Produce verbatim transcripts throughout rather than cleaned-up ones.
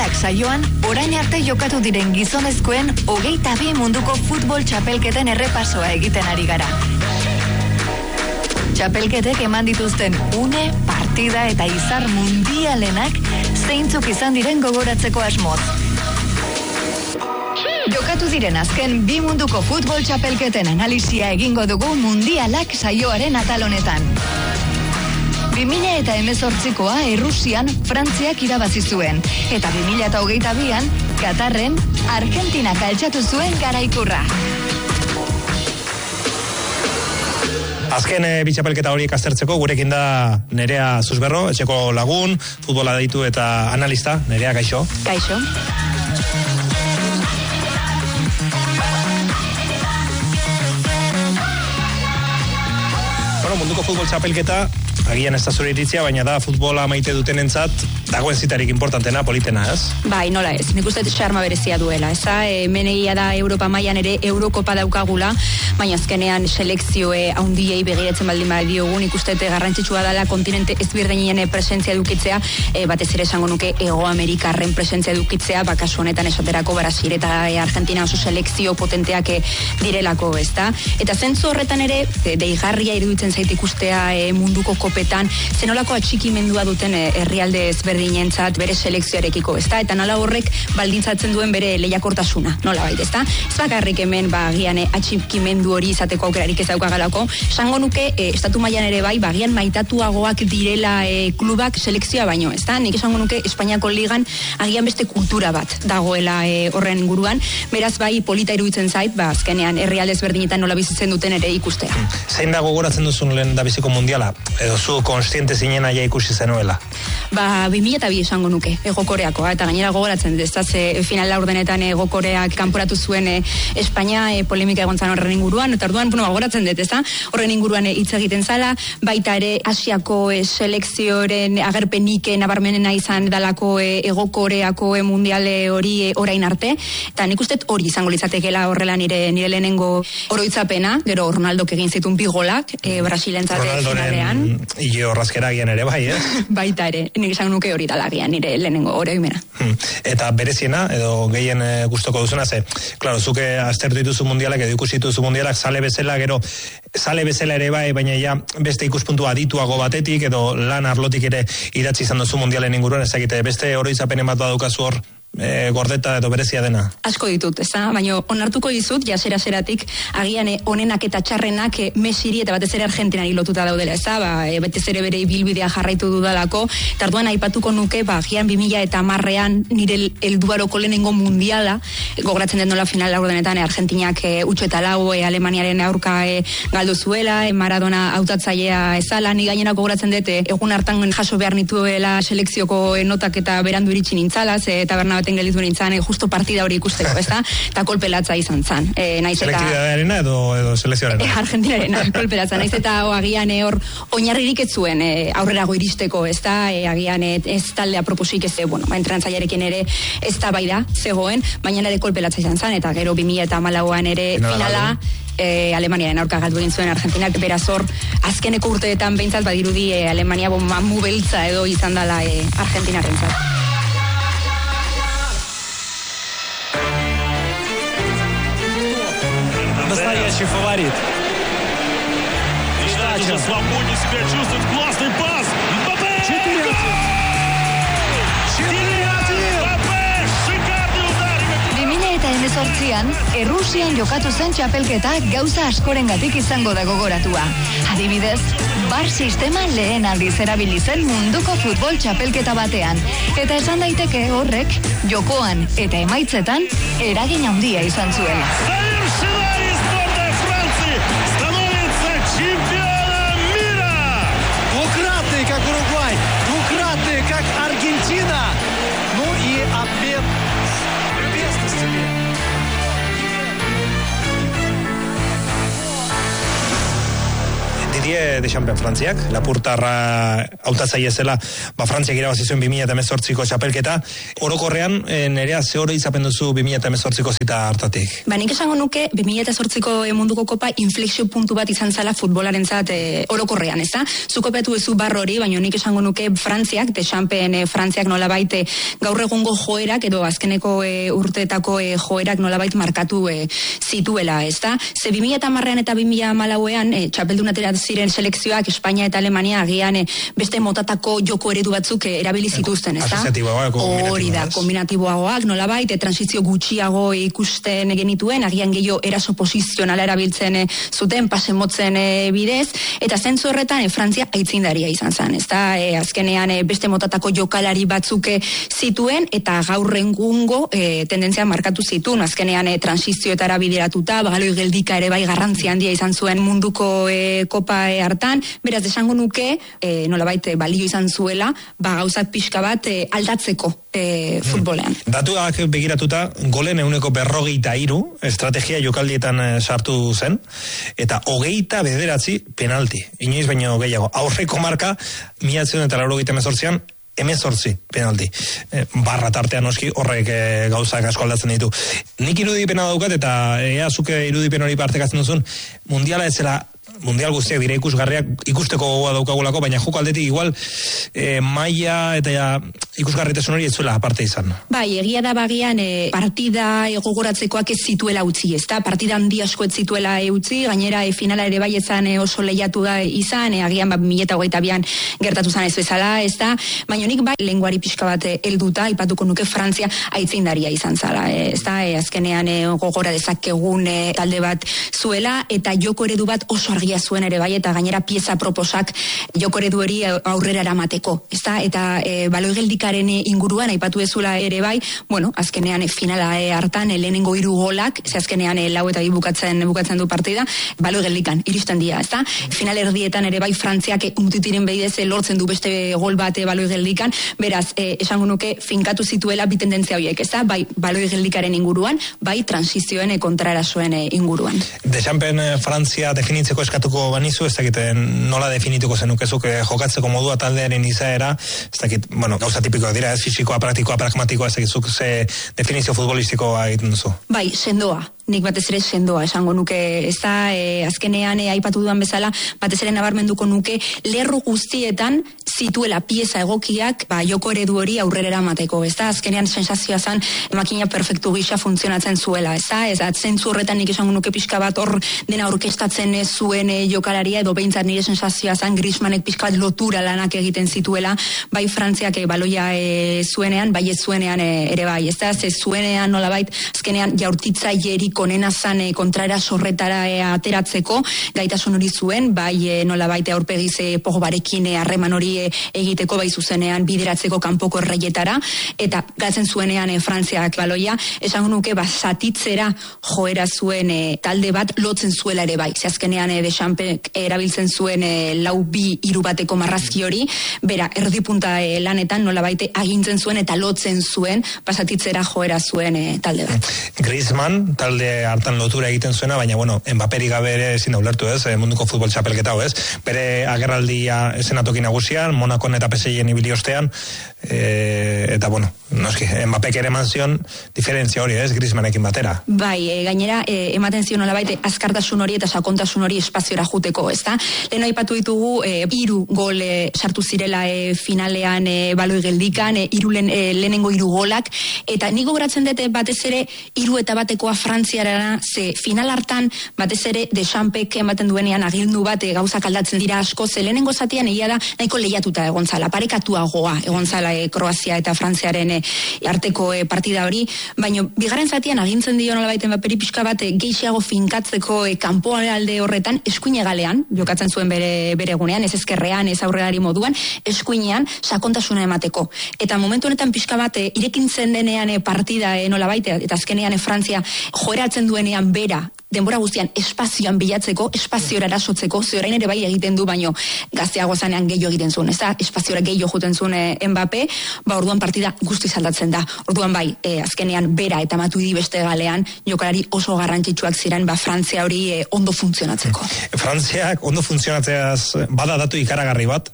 Mundialak saioan, orain arte jokatu diren gizonezkoen hogeita bi munduko futbol txapelketen errepasoa egiten ari gara. Txapelketek eman dituzten une, partida eta izar mundialenak zeintzuk izan diren gogoratzeko asmoz. Jokatu diren azken bi munduko futbol txapelketen analisia egingo dugu Mundialak saioaren atal honetan. bi mila eta hemezortzikoa Errusian Frantziak irabazi zuen, eta bi mila eta hogeita bian Katarren Argentinak altxatu zuen garaikurra. Azken e, bitxapelketa horiek aztertzeko gurekin da Nerea Zuzberro, etxeko lagun, futbola deitu eta analista. Nerea, kaixo. Kaixo. Bueno, munduko futbol txapelketa, agian ez da zure iritzia, baina da futbola maite dutenentzat dagoen zitarik importantena, politena, ez? Bai, nola ez. Nik uste xarma berezia duela, eza? E, menegia da Europa mailan ere Eurokopa daukagula, baina azkenean selekzioe haundiei begiratzen baldin badiogu, nik uste garrantzitsua dela kontinente ezberdinen presentzia edukitzea, e, batez ere esango nuke Hego Amerikarren presentzia edukitzea, ba kasu honetan esaterako Brasil eta e, Argentina oso selekzio potenteak e, direlako, ezta? Eta zentzu horretan ere, e, deigarria iruditzen zait ikustea e, munduko kopetan, zenolako atxikimendua duten e, herrialde ezberdinentzat bere selekzioarekiko, ezta? Eta nola horrek baldintzatzen duen bere lehiakortasuna, nola bait, ezta? Ez bakarrik hemen, ba, agian e, atxikimendu hori izateko aukerarik ez daukagalako, esango nuke, e, estatu mailan ere bai, bagian maitatuagoak direla e, klubak selekzioa baino, ezta? Nik esango nuke Espainiako ligan agian beste kultura bat dagoela e, horren inguruan, beraz bai polita iruditzen zait, ba, azkenean herrialde ezberdinetan nola bizitzen duten ere ikustea. Zein da gogoratzen duzun lehen da biziko mundiala? Edo zu konstiente zinen aia ikusi zenuela? Ba, bi mila eta bi esango nuke, Ego Koreakoa, eta gainera gogoratzen dut, ez e, final laurdenetan Ego Koreak kanporatu zuen e, Espainia, e, polemika egon zan horren inguruan, eta orduan, bueno, gogoratzen dut, ez da? Horren inguruan hitz egiten zala, baita ere Asiako e, selekzioren agerpenik e, nabarmenena izan dalako e, Ego Koreako e, mundiale hori e, orain arte, eta nik uste hori izango litzatekela horrela nire, nire lehenengo oroitzapena, gero Ronaldok egin zituen bi golak, e, Brasilentzate finalean. Ile horrazkera agian ere bai, ez? Baita ere, nik esan nuke hori dalagian nire lehenengo oroimena. Hmm. Eta bereziena, edo gehien e, gustoko duzuna, ze, klaro, zuke aztertu dituzu mundialak, edo ikusi dituzu mundialak, sale bezala, gero, sale bezala ere bai, baina ja beste ikuspuntua adituago batetik, edo lan arlotik ere idatzi izan duzu mundialen inguruan, ezagite, beste oroizapenen bat badukazu hor, E, gordeta edo berezia dena. Asko ditut, eza, baina onartuko dizut, jasera-zeratik, agian e, onenak eta txarrenak e, Mesiri eta batez ere Argentinari lotuta daudela, eza, ba, e, batez ere bere ibilbidea jarraitu dudalako, eta arduan aipatuko nuke, ba, agian bi mila eta marrean nire helduaroko lehenengo mundiala, e, gogoratzen den nola final laurdenetan, e, Argentinak e, utxo eta lau, e, Alemaniaren aurka e, galdu zuela, e, Maradona hautatzailea ezala, ni gainera gogoratzen dut, e, egun hartan jaso behar nituela selekzioko e, notak eta berandu iritsi nintzalaz, e, eta berna baten gelditu nintzen, justo partida hori ikusteko, ezta? Eta kolpelatza izan zan. E, Selektibidadearena edo, edo selekzioarena? E, Argentinarena, kolpelatza. Naiz eta o, agian e, hor oinarririk ez zuen e, aurrerago iristeko, ezta? E, agian e, ez taldea proposik ez, bueno, entrenantzailerekin ere ez da bai da, zegoen, baina ere kolpelatza izan zan, eta gero bi mila eta hamalauan ere finala, E, Alemaniaren aurka galdu egin zuen Argentinak, beraz hor azkeneko urteetan behintzat badirudi e, Alemania mamu beltza edo izan dela e, Argentinarentzat. Настоящий фаворит. Передача. Свободнее себя чувствует. Классный пас. Мбаппе! четыре один. четыре один. Мбаппе! Шикарный удар. bi mila eta hemezortzian, Errusian jokatu zen txapelketa gauza askorengatik izango da gogoratua. Adibidez, bar sistema lehen aldiz erabili zen munduko futbol txapelketa batean. Eta esan daiteke horrek, jokoan eta emaitzetan, eragin handia izan zuela. Двукратный, как Уругвай, двукратный, как Аргентина. Ну и обмен любезностями. die Deschampen Frantziak, lapurtarra hautatzaile zela, ba Frantziak irabazi zuen bi mila hemezortziko txapelketa. Orokorrean nerea ze oro izapen duzu bi mila hemezortziko zita hartatik? Ba, nik esango nuke bi mila zortziko munduko kopa inflexio puntu bat izan zala futbolarentzat e, orokorrean, ez da? Zukopeatu ezu barro hori, baina nik esango nuke Frantziak, Deschampen e, Frantziak nolabait e, gaur egungo joerak edo azkeneko e, urteetako e, joerak nolabait markatu e, zituela, ez da? Ze bi mila hamarrean eta bi mila hamalauean e, txapeldunatera ziren selekzioak Espainia eta Alemania agian e, beste motatako joko eredu batzuk e, erabili zituzten, ez da? Hori da, kombinatiboagoak nolabait, e, transizio gutxiago ikusten genituen, agian gehiago eraso posizionala erabiltzen e, zuten, pase motzen e, bidez, eta zentzu horretan e, Frantzia aitzindaria izan zen, ez da? E, azkenean e, beste motatako jokalari batzuk e, zituen, eta gaur egungo e, tendentzia markatu zituen, azkenean e, transizioetara bideratuta, baloi geldika ere bai garrantzia handia izan zuen munduko e, kopa e, hartan, beraz esango nuke, e, nolabait e, balio izan zuela, ba gauzak pixka bat e, aldatzeko e, futbolean. Hmm. Datuak begiratuta, golen euneko berrogeita hiru estrategia jokaldietan e, sartu zen, eta hogeita bederatzi penalti, inoiz baino gehiago. Aurreko marka, mila zuen eta laurogeita hemezortzian, hemezortzi penalti. E, barra tartean oski horrek e, gauzak asko aldatzen ditu. Nik irudipena daukat, eta ea zuke irudipen hori partekatzen duzun, mundiala ez zela, mundial guztiak dira ikusgarriak, ikusteko gogoa daukagulako, baina joko aldetik igual e, maila eta ja, ikusgarritasun hori ez zuela aparte izan. Bai, egia da bagian e, partida gogoratzekoak ez zituela utzi, ez da? Partida handi asko ez zituela e, utzi, gainera e, finala ere bai ezan e, oso lehiatu da izan, e, agian ba, mila eta hogeita bian gertatu zan ez bezala, ez da? Baina nik bai lenguari pixka bat helduta, ipatuko nuke Frantzia aitzindaria izan zala, e, ez da? E, azkenean e, gogora dezakegun e, talde bat zuela, eta joko eredu bat oso argia zuen ere bai, eta gainera pieza proposak joko eredu hori aurrera eramateko, ez da? Eta e, baloi geldikaren inguruan aipatu ezula ere bai, bueno, azkenean e, finala e, hartan e, lehenengo hiru golak, ze azkenean e, lau eta bi bukatzen, bukatzen du partida, baloi geldikan iristen dira, ez da? Final erdietan ere bai Frantziak e, umtitiren behidez e, lortzen du beste gol bat e, baloi geldikan, beraz, e, esango nuke finkatu zituela bi tendentzia horiek, ez da? Bai baloi geldikaren inguruan, bai transizioen e, kontraerasoen e, inguruan. Deschampen e, Frantzia definitzeko eskatuko banizu, ez dakit nola definituko zenukezuk jokatzeko modua taldearen izaera, ez dakit, bueno, gauza tipikoak dira, ez fisikoa, praktikoa, pragmatikoa, ez dakit, ze definizio futbolistikoa egiten duzu. Bai, sendoa. Nik batez ere sendoa esango nuke, ez da, e, azkenean e, aipatu duan bezala, batez ere nabarmenduko nuke, lerru guztietan zituela pieza egokiak, ba, joko eredu hori aurrera eramateko, ez da, azkenean sensazioa zan, makina perfektu gisa funtzionatzen zuela, ez da, ez da, zentzu horretan nik esango nuke pixka bat hor dena orkestatzen zuen e, jokalaria, edo behintzat nire sensazioa zan, Griezmannek pixka bat lotura lanak egiten zituela, bai Frantziak e, baloia e, zuenean, bai ez zuenean e, ere bai, ez da, ze zuenean nolabait, azkenean jaurtitzailerik onena zan e, kontraera sorretara e, ateratzeko, gaitasun hori zuen, bai e, nola baite aurpegiz e, Pogbarekin harreman hori e, egiteko, bai zuzenean bideratzeko kanpoko erreietara, eta galtzen zuenean e, Frantziak baloia, esango nuke ba, satitzera joera zuen e, talde bat lotzen zuela ere bai, ze azkenean e, Dechampek erabiltzen zuen e, lau bi hiru bateko marrazki hori, bera erdipunta e, lanetan nola baite agintzen zuen eta lotzen zuen, pasatitzera joera zuen e, talde bat. Griezmann, talde hartan lotura egiten zuena, baina bueno, Mbapperi gabe ere ezin ulertu, ez, munduko futbol txapelketa hau, ez, bere agerraldia esenatoki nagusian, Monakon eta P S G-en ibili ostean, e, eta bueno, noski, Mbappek ere eman zion diferentzia hori, ez, Griezmannekin batera. Bai, e, gainera, e, ematen zion nolabait azkartasun hori eta sakontasun hori espaziora juteko, ez da? Lehen aipatu ditugu, e, hiru gol e, sartu zirela e, finalean e, baloi geldikan, e, iru len, e, lehenengo hiru golak, eta nik gogoratzen dute batez ere hiru eta batekoa Frantziarana, ze final hartan batez ere Dechampek ematen duenean agindu bat e, gauzak aldatzen dira asko, ze lehenengo zatian egia da nahiko lehiatuta egon zala, parekatuagoa egon zala e, Kroazia eta Frantziaren e, arteko e, partida hori, baina bigarren zatian agintzen dio nolabait Mbapperi pixka bat e, gehiago finkatzeko e, kanpoalde horretan eskuine galean, jokatzen zuen bere, bere egunean, ez ezkerrean, ez aurrelari moduan, eskuinean sakontasuna emateko. Eta momentu honetan pixka bat e, irekintzen denean e, partida e, nolabait, eta azkenean e, Frantzia joeratzen duenean bera denbora guztian espazioan bilatzeko, espaziora erasotzeko, ze orain ere bai egiten du, baino gazteago zanean gehiago egiten zuen, ez da, espaziora gehiago juten zuen e, Mbappe, ba orduan partida guztiz aldatzen da. Orduan bai, e, azkenean bera eta Matuidi beste galean, jokalari oso garrantzitsuak ziren, ba Frantzia hori e, ondo funtzionatzeko. Frantziak ondo funtzionatzeaz bada datu ikaragarri bat,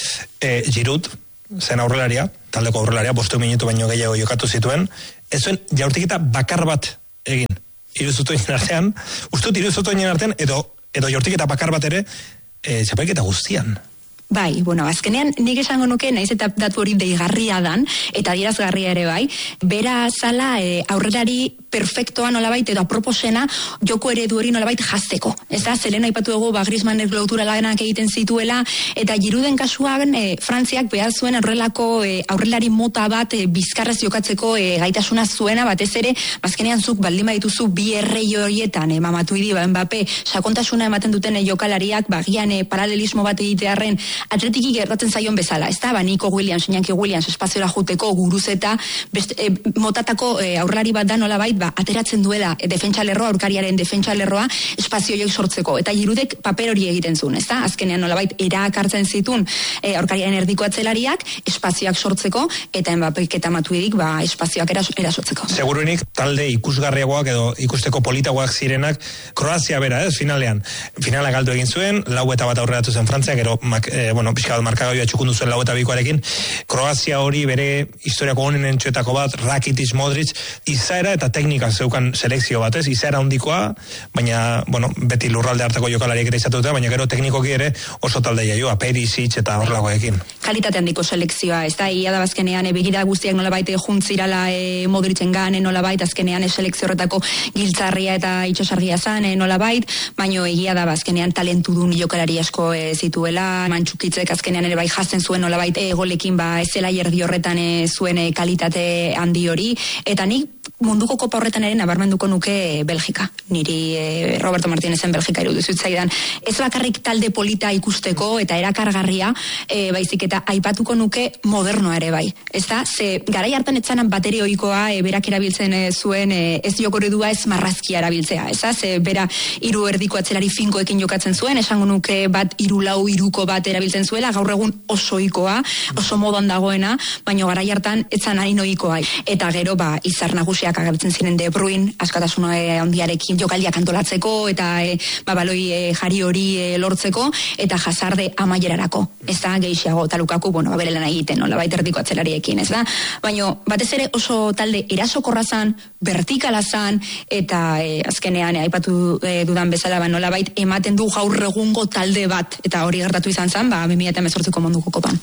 e, Giroud, zen aurrelaria, taldeko aurrelaria, bostu minutu baino gehiago jokatu zituen, ez zuen jaurtiketa bakar bat egin. Iruzutoinen artean, ustut iruzutoinen artean, edo, edo jaurtiketa bakar bat ere, e, txapelketa guztian. Bai, bueno, azkenean nik esango nuke, naiz eta datu hori deigarria dan, eta adierazgarria ere bai, bera zala e, aurrelari perfektoa nolabait edo aproposena joko eredu hori nolabait jazteko. Ez da, zelena aipatu dugu, ba, Griezmannek lotura lanak egiten zituela, eta Girouden kasuan e, Frantziak behar zuen aurrelako e, aurrelari mota bat e, bizkarrez jokatzeko e, gaitasuna zuena, batez ere, bazkenean zuk baldin badituzu bi errei horietan, e, Matuidi, ba, Mbappe, sakontasuna ematen duten e, jokalariak, ba, gian e, paralelismo bat egitearren atletiki gertatzen zaion bezala, ez da, ba, Nico Williams, Iñaki Williams, espaziora juteko guruzeta, beste, e, motatako e, aurrelari bat da nolabait, ba, ateratzen duela e, defentsa lerroa, aurkariaren defentsa lerroa, espazio joik sortzeko, eta Girudek paper hori egiten zuen, ez da, azkenean nolabait eraak hartzen zitun e, aurkariaren erdiko atzelariak, espazioak sortzeko, eta Mbappek eta Matuidik, ba, espazioak eras, erasotzeko. Seguruenik, talde ikusgarriagoak edo ikusteko politagoak zirenak, Kroazia bera, ez, finalean. Finala galdu egin zuen, lau eta bat aurreratu zen Frantzia, gero, mak, e, bueno, pixka bat markagaioa txukundu zuen lau eta bikoarekin, Kroazia hori bere historiako honen entxuetako bat, Rakitic, Modric, izaera eta teknika zeukan selekzio bat, ez, izaera handikoa, baina, bueno, beti lurralde hartako jokalariek ere izatu dute, baina gero teknikoki ere oso talde jaioa, Perisic eta horrelakoekin. Kalitate handiko selekzioa, ez da, ia da bazkenean, e, begira guztiak nolabait juntzirala e, Modricen gan, e, nolabait, azkenean e, selekzio horretako giltzarria eta itxosargia zan, e, nolabait, baino egia da bazkenean talentudun jokalari asko e, zituela, Mantxukitzek azkenean ere bai jazten zuen nolabait e, golekin ba ezela erdi horretan e, zuen e, kalitate handi hori, eta nik munduko kopa horretan ere nabarmenduko nuke Belgika. Niri e, Roberto Martinezen Belgika iruditu zitzaidan. Ez bakarrik talde polita ikusteko eta erakargarria, e, baizik eta aipatuko nuke modernoa ere bai. Ez da, ze garai hartan etzanan bateri ohikoa e, berak erabiltzen e, zuen e, ez jokoredua ez marrazkia erabiltzea. Ez da, ze bera hiru erdiko atzelari finkoekin jokatzen zuen, esango nuke bat hiru lau hiruko bat erabiltzen zuela, gaur egun oso ohikoa, oso modan dagoena, baino garai hartan etzan hain ohikoa. Eta gero ba izar nagusiak agertzen ziren De Bruyne, askatasuna handiarekin jokaldiak antolatzeko eta e, ba baloi e, jari hori e, lortzeko eta Hazarde amaierarako. Ez da gehiago ta Lukaku, bueno, ba bere lana egiten, nolabait erdiko atzelariekin, ez da? Baino batez ere oso talde erasokorra zan, vertikala zan eta e, azkenean e, aipatu e, dudan bezala ba nolabait ematen du gaur egungo talde bat eta hori gertatu izan zen, ba bi mila hemezortziko munduko kopan.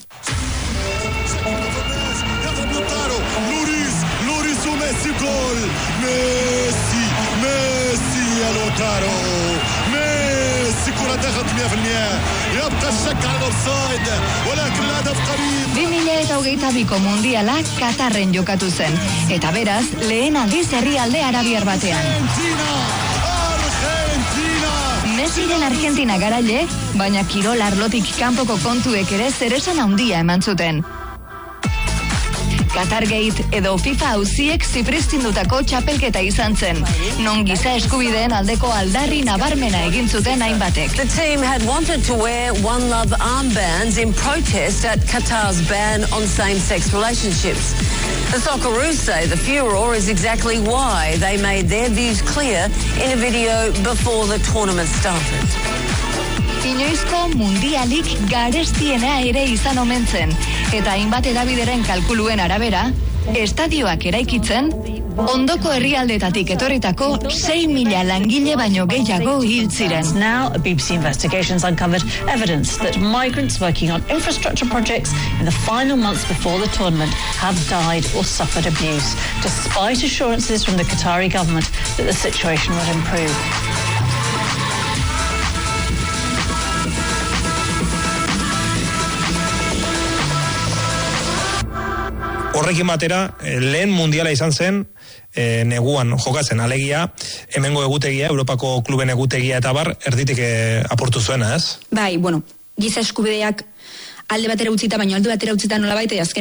Messi gol, Messi, Messi يا لوتارو ميسي كرة دخلت مية بالمية يبقى الشك على الأوفسايد ولكن الهدف قريب. bi mila hogeita biko mundiala Katarren jokatu zen, eta beraz, lehen aldiz herrialde arabiar batean. Argentina, Argentina. Messiren Argentina garaile, baina kirol arlotik kanpoko kontuek ere zeresan handia eman zuten. Qatargate edo FIFA auziek zipristindutako txapelketa izan zen, non giza eskubideen aldeko aldarri nabarmena egin zuten hainbatek. The team had wanted to wear One Love armbands in protest at Qatar's ban on same-sex relationships. The Socceroos say the furor is exactly why they made their views clear in a video before the tournament started. Inoizko mundialik garestiena ere izan omen zen, eta hainbat hedabideren kalkuluen arabera, estadioak eraikitzen, ondoko herrialdetatik etorritako sei mila langile baino gehiago hil ziren. Now, a B B C investigation's uncovered evidence that migrants working on infrastructure projects in the final months before the tournament have died or suffered abuse, despite assurances from the Qatari government that the situation would improve. Horrekin batera, lehen mundiala izan zen, e, neguan jokatzen, alegia, hemengo egutegia, Europako kluben egutegia eta bar, erditik e, aportu zuena, ez? Bai, bueno, giza eskubideak alde batera utzita, baino alde batera utzita nolabait, azkenean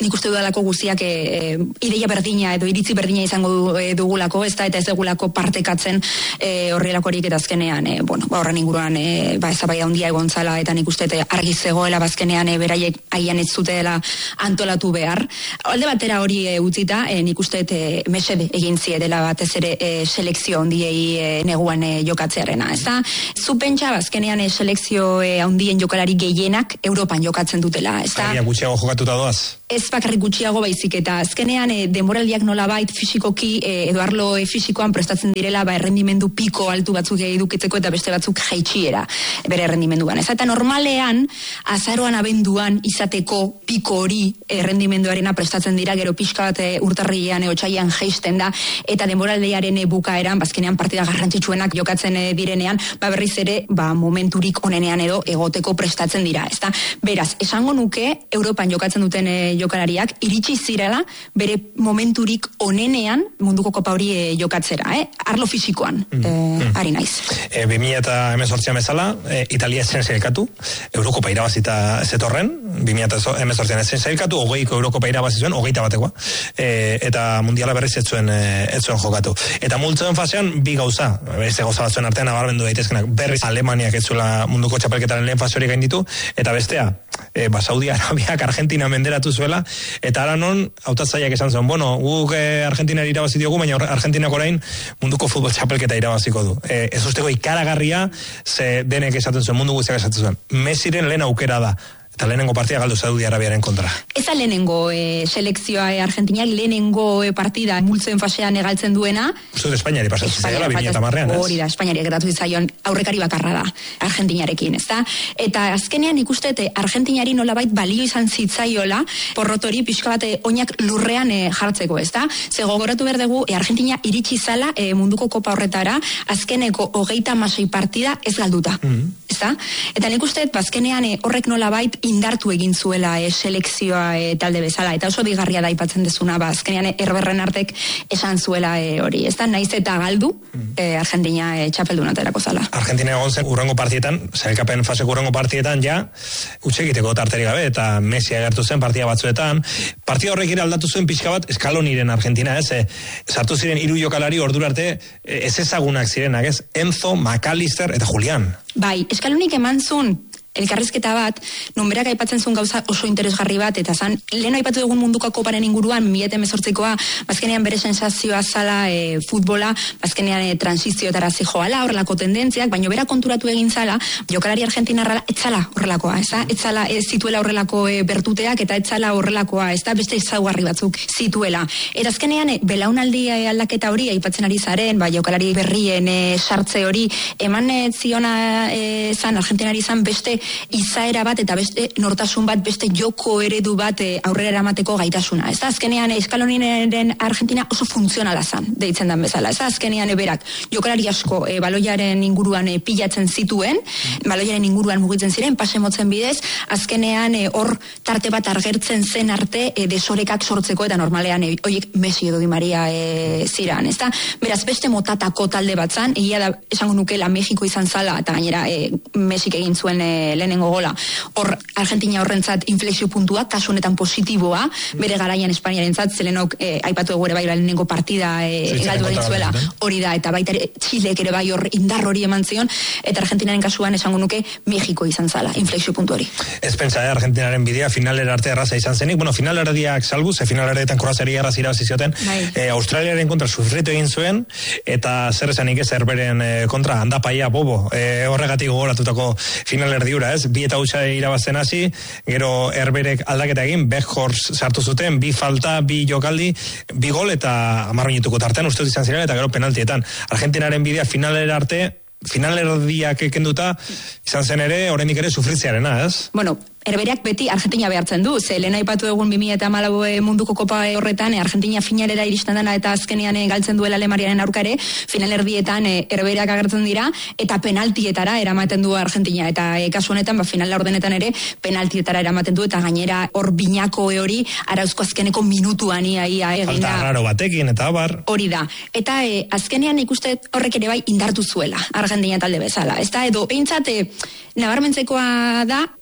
nik uste dudalako guztiak e, ideia berdina edo iritzi berdina izango du, e, dugulako, ez da, eta ez dugulako partekatzen e, horrelakorik eta azkenean, e, bueno, ba, horren inguruan e, ba, ezabaida handia egon zala, eta nik uste argi zegoela bazkenean e, beraiek aian ez zutela antolatu behar. Alde batera hori e, utzita, e, nik uste e, mesede egin zietela batez ere e, selekzio handiei e, neguan e, jokatzearena, ez da? Zu pentsa bazkenean e, selekzio e, handien jokalari gehienak Europan jokatzen dutela, ez da? Agia gutxiago jokatuta doaz. Ez bakarrik gutxiago baizik eta azkenean e, denboraldiak nolabait fisikoki e, edo arlo e, fisikoan prestatzen direla ba errendimendu piko altu batzuk edukitzeko eta beste batzuk jaitsiera bere errendimenduan. Ez eta normalean azaroan abenduan izateko piko hori errendimenduarena prestatzen dira gero pixka bat e, urtarrilean e, otsailean jaisten da eta denboraldiaren e, bukaeran bazkenean partida garrantzitsuenak jokatzen e, direnean ba berriz ere ba momenturik onenean edo egoteko prestatzen dira, ezta? Beraz, esango nuke Europan jokatzen duten e, jokalariak iritsi zirela bere momenturik onenean munduko kopa hori e, jokatzera, eh? Arlo fisikoan, mm. e, mm. ari naiz. E, bi mila hemezortzian bezala, e, Italia ezen zailkatu, Eurokopa irabazita zetorren, bi mila hemezortzian ezen zailkatu, hogeiko Eurokopa irabazi zuen, hogeita batekoa, e, eta mundiala berriz ez zuen, e, ez zuen jokatu. Eta multzoen fasean, bi gauza, beste gauza batzuen artean, nabarmendu daitezkenak, berriz Alemaniak ez zuela munduko txapelketaren lehen fase hori gainditu, eta bestea, e, ba, Saudi Arabiak Argentina menderatu zuela, eta ara non, hautatzaileak esan zuen, bueno, guk eh, Argentinari irabazi diogu, baina Argentinak orain munduko futbol txapelketa irabaziko du. E, ez usteko ikaragarria, ze denek esaten zuen, mundu guztiak esaten zuen. Messiren lehen aukera da. Eta lehenengo partida galdu Saudi Arabiaren kontra. Ez da lehenengo e, selekzioa e, Argentinak lehenengo e, partida multzen fasean egaltzen duena. Uste Espainiari pasatzen zaila, bi mila hamarrean, ez? Hori da, Espainiari gertatu zaion aurrekari bakarra da Argentinarekin, ez da? Eta azkenean ikuste Argentinari nolabait balio izan zitzaiola porrotori pixka bat oinak lurrean e, jartzeko, ez da? Ze gogoratu behar dugu, e, Argentina iritsi zala e, munduko kopa horretara azkeneko hogeita hamasei partida ez galduta, mm-hmm. ez da? Eta nik uste, bazkenean e, horrek nolabait indartu egin zuela e, selekzioa e, talde bezala, eta oso digarria da aipatzen dezuna, ba, azkenean e, Herberren artek esan zuela e, hori, ez da, naiz eta galdu e, Argentina e, txapelduna aterako zala. Argentina egon zen urrengo partietan, zailkapen faseko urrengo partietan ja, utxegiteko tarteri gabe, eta Messi agertu zen partida batzuetan, partida horrek ere aldatu zuen pixka bat Eskaloniren Argentina, ez, e, sartu ziren hiru jokalari ordura arte ez ezagunak zirenak, ez, Enzo, McAllister eta Julián. Bai, Eskalonik eman zuen elkarrizketa bat, nonberak aipatzen zuen gauza oso interesgarri bat, eta zan, lehen aipatu dugun munduko koparen inguruan, mila hemezortzikoa, bazkenean bere sensazioa zala e, futbola, bazkenean e, transizioetara zijoala, horrelako tendentziak, baina bera konturatu egin zala, jokalari argentinarra etzala horrelakoa, ez da? Etzala ez zituela horrelako e, bertuteak, eta etzala horrelakoa, ez da? Beste ezaugarri batzuk zituela. Eta azkenean, e, belaunaldi aldaketa hori, aipatzen ari zaren, ba, jokalari berrien e, sartze hori, eman e, ziona e, zan, argentinari zan beste izaera bat eta beste nortasun bat, beste joko eredu bat e, aurrera eramateko gaitasuna. Ez da, azkenean Eskaloniren Argentina oso funtzionala zan, deitzen dan bezala. Ez da, azkenean eberak jokalari asko e, baloiaren inguruan e, pilatzen zituen, baloiaren inguruan mugitzen ziren, pase motzen bidez, azkenean e, hor tarte bat argertzen zen arte e, desorekak sortzeko eta normalean e, oiek Messi edo Di Maria e, ziran. Ez da, beraz beste motatako talde bat zan, egia da, esango nukela Mexiko izan zala, eta gainera e, Mexik egin zuen e, lehenengo gola. Hor, Argentina horrentzat inflexio puntua, kasu honetan positiboa, bere garaian Espainiarentzat, zelenok eh, aipatu egure bai lehenengo partida eh, galdu egin zuela, hori da, eta baita ere Txilek ere bai hor indar hori eman zion, eta Argentinaren kasuan esango nuke Mexiko izan zala, inflexio puntu hori. Ez pentsa, eh, Argentinaren bidea finalera arte erraza izan zenik, bueno, finalera diak salbu, ze finaleretan korrazeria erraz irabazi zioten, eh, Australiaren kontra sufritu egin zuen, eta zer esanik ez Herberen eh, kontra, handapaia bobo, eh, horregatik gogoratutako finalerdi ez, bi eta hutsa irabazten hasi, gero Herberek aldaketa egin, Beckhorst sartu zuten, bi falta, bi jokaldi, bi gol eta hamar minutuko tartean uste dut izan ziren, eta gero penaltietan. Argentinaren bidea finalera arte, finalerdiak ekenduta, izan zen ere, oraindik ere sufritzearena, ez? Bueno, Herberak beti Argentina behartzen du, ze lehen aipatu egun bi mila hamalau munduko kopa horretan, Argentina finalera iristen dena eta azkenean galtzen duela Alemaniaren aurka ere, finalerdietan Herberak agertzen dira, eta penaltietara eramaten du Argentina, eta e, kasu honetan, ba, final ordenetan ere, penaltietara eramaten du, eta gainera hor binako hori, arauzko azkeneko minutuan ia ia egin da. Falta raro batekin, eta abar. Hori da, eta e, azkenean ikuste horrek ere bai indartu zuela, Argentina talde bezala, ez da, edo, behintzat, e, nabarmentzekoa da,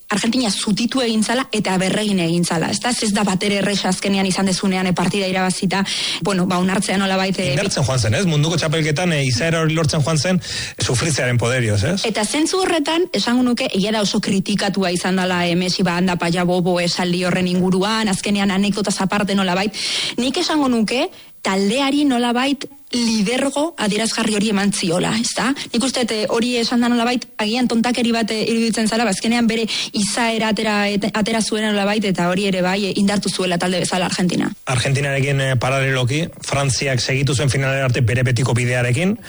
Argentina zutitu egin zala eta berregin egin zala. Ez da, ez da batere erresa azkenean izan dezunean e, partida irabazita, bueno, ba, unartzea nola baita. E, Indartzen joan zen, ez? Munduko txapelketan e, izaera hori lortzen joan zen e, sufritzearen poderioz, ez? Eta zentzu horretan, esango nuke, egia da oso kritikatua izan dela e, Messi ba handa paia bobo esaldi horren inguruan, azkenean anekdotaz aparte nola bait. Nik esango nuke, taldeari nolabait lidergo adierazgarri hori eman ziola, ez da? Nik uste hori esan da nolabait, agian tontakeri bat iruditzen zala, bazkenean bere izaera atera, atera zuen nolabait, eta hori ere bai indartu zuela talde bezala Argentina. Argentinarekin paraleloki, Frantziak segitu zuen finalera arte bere betiko bidearekin,